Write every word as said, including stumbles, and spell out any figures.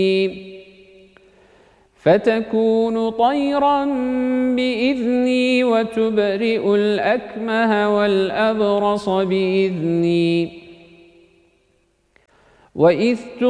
فتكون طيرا بإذني وتبرئ الأكمه والأبرص بإذني. وإذ